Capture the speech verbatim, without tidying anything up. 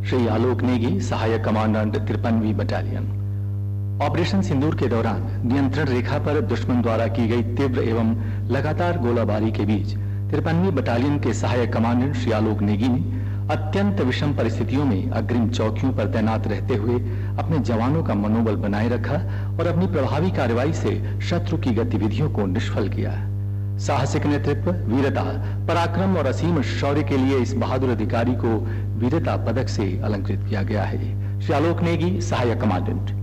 श्री आलोक नेगी, सहायक commandant तिरपनवीं battalion. Operation सिंदूर के दौरान नियंत्रण रेखा पर दुश्मन द्वारा की गई तीव्र एवं लगातार गोलाबारी के बीच तिरपनवीं बटालियन के सहायक कमांडेंट श्री आलोक नेगी ने अत्यंत विषम परिस्थितियों में अग्रिम चौकियों पर तैनात रहते हुए अपने जवानों का मनोबल बनाए रखा और अपनी प्रभावी कार्रवाई से शत्रु की गतिविधियों को निष्फल किया। साहसिक नेतृत्व, वीरता, पराक्रम और असीम शौर्य के लिए इस बहादुर अधिकारी को वीरता पदक से अलंकृत किया गया है। श्री आलोक नेगी, सहायक कमांडेंट।